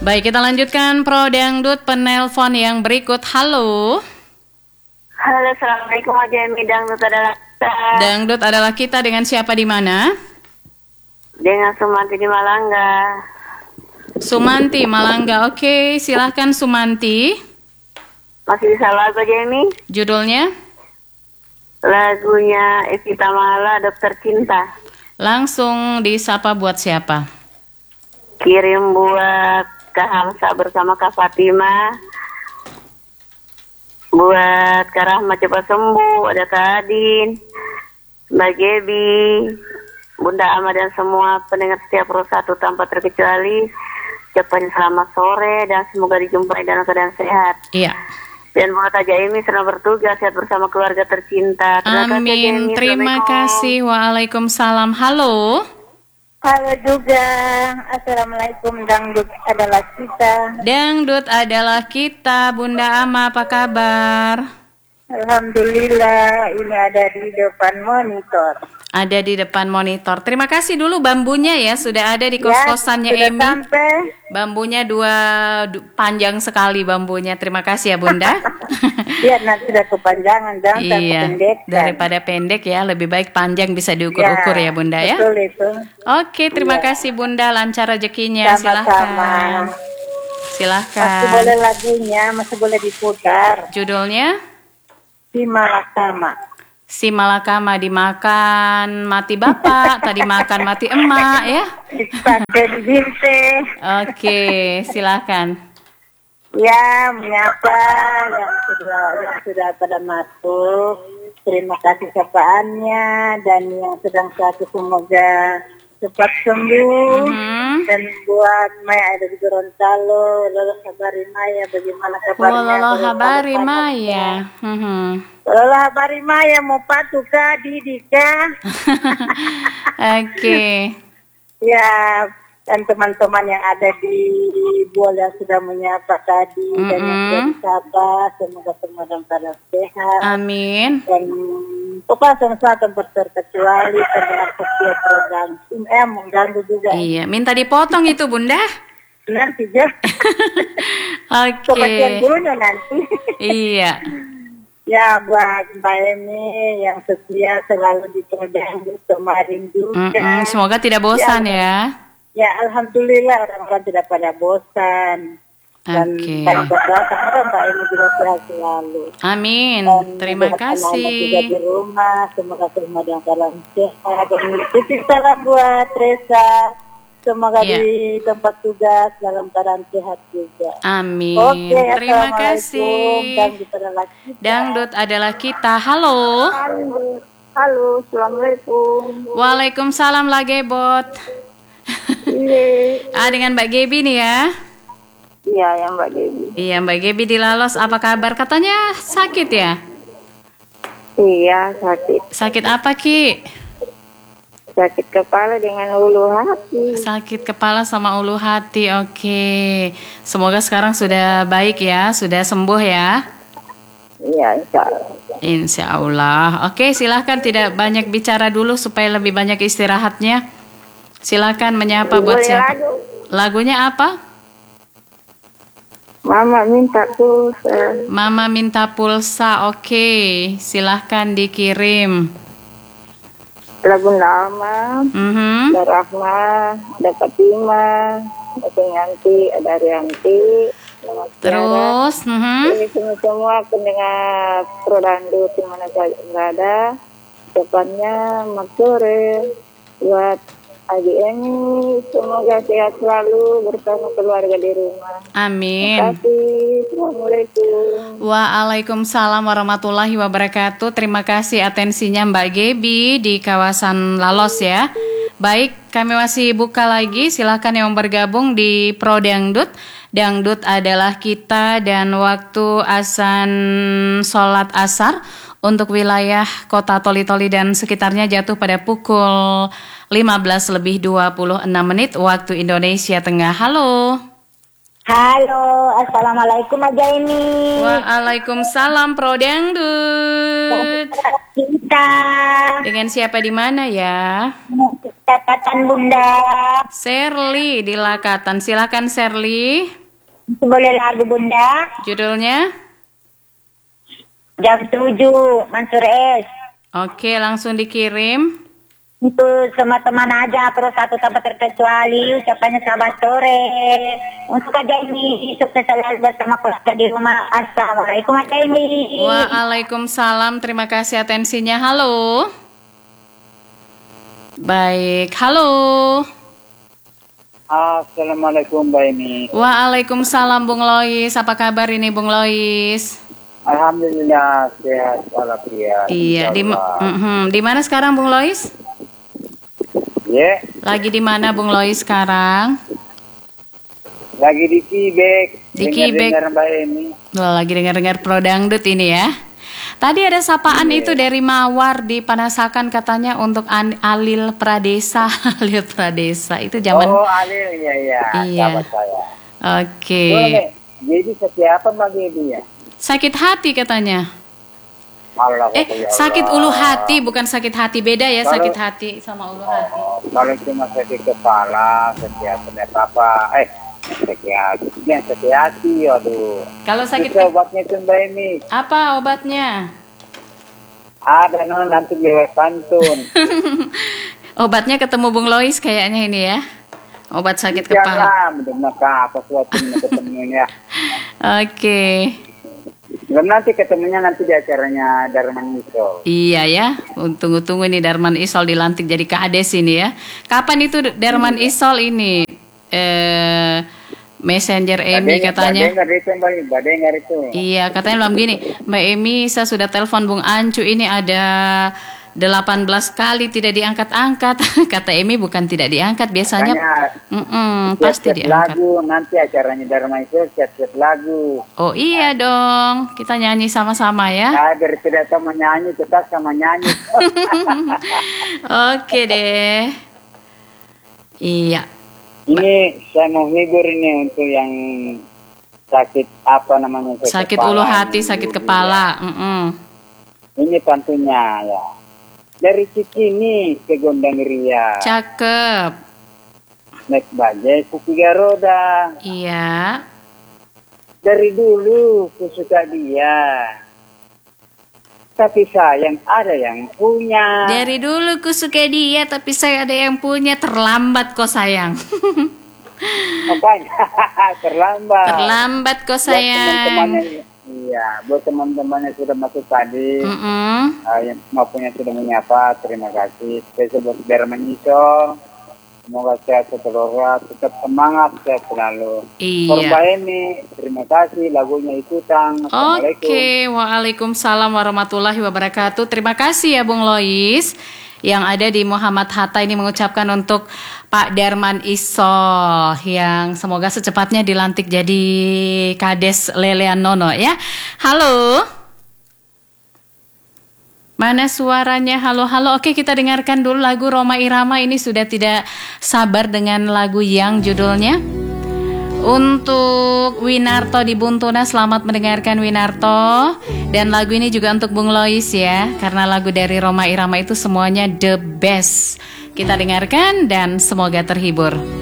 Baik, kita lanjutkan Pro Dangdut penelpon yang berikut. Halo. Halo, Assalamualaikum Wajah Dangdut adalah kita. Dangdut adalah kita, dengan siapa di mana? Dengan Sumanti di Malangga. Sumanti, Malangga. Oke, silahkan Sumanti. Masih bisa lagu Jamie? Judulnya? Lagunya Evita Mala, Dokter Cinta. Langsung disapa buat siapa? Kirim buat Kak Hamsa bersama Kak Fatima. Buat Kak Rahma cepat sembuh, ada Kak Adin, Mbak Gebi, Bunda Ama dan semua pendengar setiap Pro 1 tanpa terkecuali. Ucapkan selamat sore dan semoga dijumpai dalam keadaan sehat. Iya. Dan buat Aja Emi sedang bertugas, sehat bersama keluarga tercinta. Amin. Terima kasih. Waalaikumsalam. Halo. Halo juga. Assalamualaikum. Dangdut adalah kita. Dangdut adalah kita. Bunda Ama, apa kabar? Alhamdulillah, ini ada di depan monitor. Ada di depan monitor. Terima kasih dulu bambunya ya, sudah ada di kos-kosannya sudah Emi. Sampai. Bambunya panjang sekali bambunya. Terima kasih ya Bunda. Iya, nanti sudah kepanjangan, jangan iya, pendek. daripada pendek ya, lebih baik panjang bisa diukur-ukur ya Bunda ya. Betul itu. Oke, terima kasih Bunda, lancar rezekinya. Sama-sama. Silahkan. Masih boleh lagunya, masih boleh diputar. Judulnya? Si Malakama. Si Malakama, dimakan mati bapak, tadi makan mati emak ya. Pakai di binte. Oke, silahkan. Ya, menyapa yang sudah pada masuk. Terima kasih sapaannya dan yang sedang sakit semoga cepat sembuh. Dan buat Maya ada di Gorontalo, Lolo Habari Maya, bagaimana kabarnya? Lolo Habari Maya. Lolo Habari Maya mau patuh kah, Didika? Oke. Ya, dan teman-teman yang ada di Bol yang sudah menyapa tadi dan yang sudah disapa, semoga semua dalam keadaan sehat. Amin. Dan pokoknya semua terkecuali pendengar setiap program. Mengganggu juga. Iya, minta dipotong itu Bunda. Nanti ya. Oke. Pokoknya dulunya nanti. Iya. Ya, buat Mbak Emi yang setia selalu di program kemarin juga. Semoga tidak bosan ya. Ya, alhamdulillah orang-orang tidak pada bosan. Dan pada berdoa Mbak Emi juga sehat selalu. Amin. Dan terima kasih. Juga di rumah, semoga semua dalam keadaan sehat. Dan titip salam buat Reza. Semoga di tempat tugas dalam keadaan sehat juga. Amin. Oke, terima kasih. Dangdut adalah kita. Halo. Halo, assalamualaikum. Waalaikumsalam Lagebot. Dengan Mbak Gebi nih ya. Iya, yang Mbak Gebi. Iya, Mbak Gebi di Lalos. Apa kabar? Katanya sakit ya? Iya, sakit. Sakit apa Ki? Sakit kepala dengan ulu hati. Sakit kepala sama ulu hati. Oke. Semoga sekarang sudah baik ya, sudah sembuh ya. Iya, insya Allah. Insya Allah. Oke, silahkan tidak banyak bicara dulu supaya lebih banyak istirahatnya. Silakan menyapa buat siapa? Lagunya apa? Mama minta pulsa. Mama minta pulsa. Oke, silahkan dikirim. Lagu lama. Ada Rahma, ada Fatima, ada Yanti, ada Arianti. Terus, ini semua pendengar Pro Dangdut di mana saja berada. Depannya Maksore buat Adi Emi, semoga sehat selalu bersama keluarga di rumah. Amin. Terima kasih. Assalamualaikum. Waalaikumsalam warahmatullahi wabarakatuh. Terima kasih atensinya Mbak Gebi di kawasan Lalos ya. Baik, kami masih buka lagi. Silakan yang bergabung di Pro Dangdut. Dangdut adalah kita dan waktu azan sholat asar untuk wilayah kota Toli-Toli dan sekitarnya jatuh pada pukul 15:26 waktu Indonesia Tengah. Halo. Halo, assalamualaikum Aja ini. Waalaikumsalam Pro Dangdut. Kita Dengan siapa di mana ya? catatan Bunda. Serly di Lakatan. Silakan Serly. Boleh lagu Bunda? Judulnya? Jam 7, Mansur S. Oke, langsung dikirim. Untuk semua teman aja, terus satu tanpa terkecuali, ucapannya selamat sore. Untuk Aja ini, sukses selalu bersama keluarga di rumah. Assalamualaikum Aja ini. Waalaikumsalam. Terima kasih atensinya. Halo. Baik, halo. Assalamualaikum Mbak Eni. Waalaikumsalam Bung Lois. Apa kabar ini Bung Lois? Alhamdulillah sehat walafiat. Iya, di mana sekarang Bung Lois? Ya, Lagi di mana Bung Lois sekarang? lagi di Kibek. Di Kibek. Dengar Mbak Eni. Wah, lagi dengar-dengar Pro Dangdut ini ya. Tadi ada sapaan itu dari Mawar di Panasakan katanya untuk Alil Pradesa. Alil Pradesa itu zaman. Oh, Alil ya. Iya. Sahabat saya. Oke. Boleh. Jadi siapa Mbak Eni ya? Sakit hati katanya. Allah, ya sakit Allah. ulu hati bukan sakit hati, beda ya. Kalau- Sakit hati sama ulu hati. Kalau cuma sakit kepala, sakit apa? Sakit hati, aduh. Kalau sakit Itu obatnya itu Mbak Eni. apa obatnya? Ada nanti lewat pantun. Obatnya ketemu Bung Lois kayaknya ini ya. Obat sakit kepala. Jangan, benar apa suatu ketemunya. Oke. Belum nanti ketemunya nanti di acaranya Darman Isol. Iya ya, tunggu-tunggu nih Darman Isol dilantik jadi kades ini ya. Kapan itu Darman Isol ini? Messenger Emi katanya. Badengar itu. Iya, katanya belum gini. Mbak Emi, saya sudah telepon Bung Ancu ini ada 18 kali tidak diangkat-angkat. Kata Emi bukan tidak diangkat, biasanya pasti diangkat. Lagu nanti acaranya Darman Isol siap-siap lagu. Oh iya dong, kita nyanyi sama-sama ya. Biar tidak sama nyanyi, kita sama nyanyi. Oke deh. Iya. Ini saya mau hibur ini untuk yang sakit apa namanya? Sakit kepala ulu hati, ini, sakit ya. kepala. Ini pantunnya ya. Dari Cikini ke Gondang Ria. Cakep. Naik bajai setiga roda. Iya. Dari dulu ku suka dia. Tapi sayang ada yang punya. Dari dulu ku suka dia, tapi saya ada yang punya. Terlambat kok sayang. Makanya terlambat. Terlambat kok Buat sayang. teman-temannya, iya, buat teman-temannya sudah masuk tadi. Yang maupun yang sudah menyapa, terima kasih. Saya buat Darman Isol. Semoga sehat setelurnya, tetap semangat, sehat selalu. Iya. Korba ini, terima kasih. Lagunya Ikutang. Assalamualaikum. Oke, waalaikumsalam warahmatullahi wabarakatuh. Terima kasih ya Bung Lois yang ada di Muhammad Hatta ini mengucapkan untuk Pak Darman Isol yang semoga secepatnya dilantik jadi Kades Lelean Nono ya. Halo. Mana suaranya? Halo, halo. Oke, kita dengarkan dulu lagu Roma Irama. Ini sudah tidak sabar dengan lagu yang judulnya. Untuk Winarto di Buntuna, selamat mendengarkan Winarto. Dan lagu ini juga untuk Bung Lois ya, karena lagu dari Roma Irama itu semuanya the best. Kita dengarkan dan semoga terhibur.